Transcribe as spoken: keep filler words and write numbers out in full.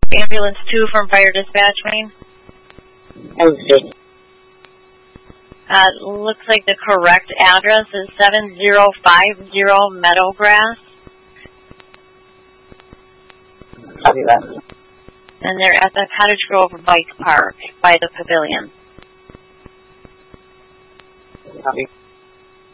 Ambulance two from Fire Dispatch, Wayne? Okay. Uh, looks like the correct address is seven zero five zero Meadowgrass. Copy that. And they're at the Cottage Grove Bike Park by the pavilion. Copy.